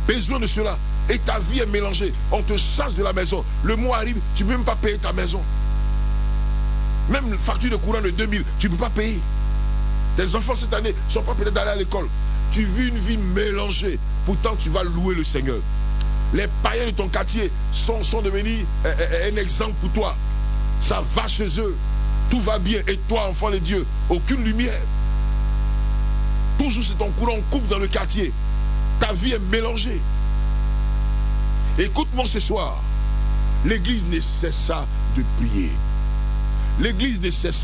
besoin de cela. Et ta vie est mélangée. On te chasse de la maison. Le mois arrive, tu ne peux même pas payer ta maison. Même la facture de courant de 2000, tu ne peux pas payer. Tes enfants cette année ne sont pas peut-être d'aller à l'école. Tu vis une vie mélangée. Pourtant, tu vas louer le Seigneur. Les païens de ton quartier sont devenus un exemple pour toi. Ça va chez eux. Tout va bien. Et toi, enfant de Dieu, aucune lumière. Toujours c'est ton courant coupe dans le quartier. Ta vie est mélangée. Écoute-moi ce soir. L'église ne cessa de prier. L'église ne cessa